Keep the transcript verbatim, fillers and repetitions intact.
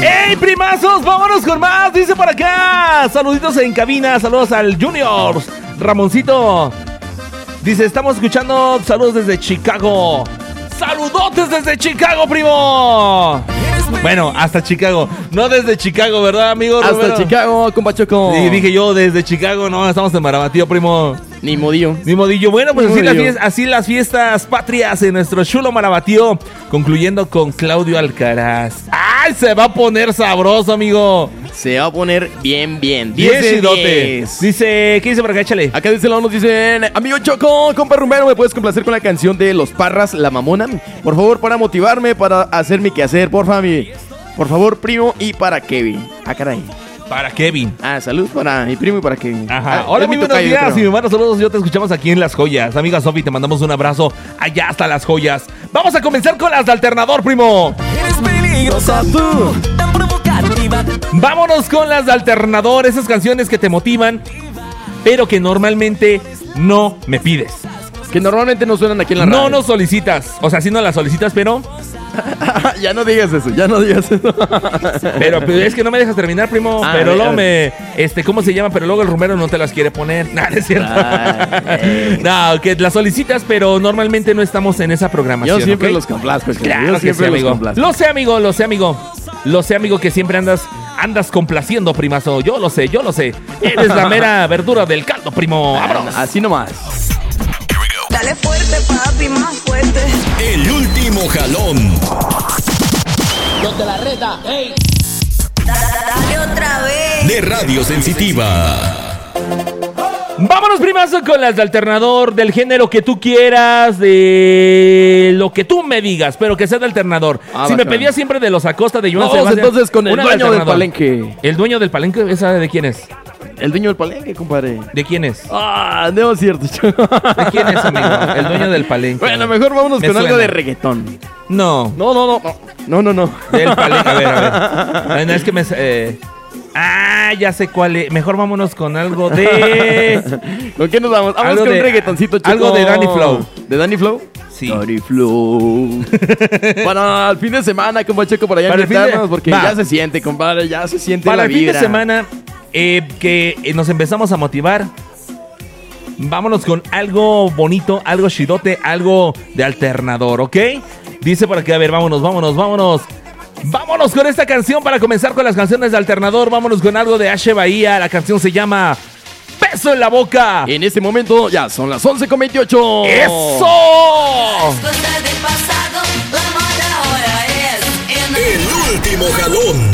¡Ey, primazos! ¡Vámonos con más! Dice por acá. Saluditos en cabina. Saludos al Junior. Ramoncito. Dice, estamos escuchando. Saludos desde Chicago. ¡Saludotes desde Chicago, primo! Bueno, hasta Chicago. No desde Chicago, ¿verdad, amigo? Hasta Romero? Chicago, compa Choco. Y dije yo, desde Chicago, no, estamos en Marabatío, primo. Ni modillo. Ni modillo. Bueno, pues Ni así las, modillo. fiestas, así las fiestas patrias en nuestro chulo Marabatío. Concluyendo con Claudio Alcaraz. ¡Ay, se va a poner sabroso, amigo! Se va a poner bien, bien. diez diez chidote. diez. Dice, ¿qué dice por acá? Échale. Acá dice nos dicen, amigo Choco, compa Rumbero, ¿me puedes complacer con la canción de Los Parras, La Mamona? Por favor, para motivarme, para hacer mi quehacer, porfa, mi... Por favor, primo, y para Kevin. Ah, caray. Para Kevin. Ah, salud para mi primo y para Kevin. Ajá. Ah, Hola, es muy mi buenos tocayo, días, creo. y mi hermano, saludos. Yo te escuchamos aquí en Las Joyas. Amiga Sofi, te mandamos un abrazo allá hasta Las Joyas. Vamos a comenzar con las de Alternador, primo. Eres peligrosa tú, tan provocativa. Vámonos con las de Alternador, esas canciones que te motivan, pero que normalmente no me pides. Que normalmente no suenan aquí en la radio. No nos solicitas. O sea, sí no las solicitas, pero... Ya no digas eso, ya no digas eso. Pero, pero es que no me dejas terminar, primo. Ah, pero a ver, luego a me... Este, ¿cómo se llama? Pero luego el rumero no te las quiere poner. Nada, es cierto. Ay. No, que las solicitas, pero normalmente no estamos en esa programación. Yo siempre ¿ok? los complazco. es que Claro yo que siempre sí, los amigo. complazco. Lo sé, amigo, lo sé, amigo. Lo sé, amigo, que siempre andas andas complaciendo, primazo. Yo lo sé, yo lo sé. Eres la mera verdura del caldo, primo. Vámonos. Así nomás. Dale fuerte, papi, más fuerte. El último jalón. Los de la reta, ey. Dale otra vez. De Radio Sensitiva. Vámonos, primazo, con las de alternador, del género que tú quieras, de lo que tú me digas, pero que sea de alternador. Ah, si me bacán. pedías siempre de los Acosta de Joan Vamos Sebastián, entonces con el una de dueño del alternador. palenque. ¿El dueño del palenque? ¿Esa de quién es? El dueño del palenque, compadre. ¿De quién es? Ah, no es cierto. ¿De quién es, amigo? El dueño del palenque. Bueno, mejor vámonos Me con suena. algo de reggaetón. No. No, no, no. No, no, no. Del palenque, a ver, a ver. Bueno, es que me... Eh... Ah, ya sé cuál es. Mejor vámonos con algo de... ¿Con qué nos vamos? Vamos Algo con de- un reggaetoncito, chico. algo de Danny Flow. ¿De Danny Flow? Sí. Danny Flow. Para el fin de semana, compa Checo, por allá Para el fin de- invitarnos, porque Va. ya se siente, compadre, ya se siente Para la el fin de vibra. semana eh, que eh, nos empezamos a motivar, vámonos con algo bonito, algo chidote, algo de alternador, ¿ok? Dice por aquí, a ver, vámonos, vámonos, vámonos. Vámonos con esta canción para comenzar con las canciones de alternador. Vámonos con algo de Ashe Bahía. La canción se llama Beso en la Boca. En este momento ya son las once con veintiocho. ¡Eso! Cosas del pasado, la moda ahora es. El último jalón.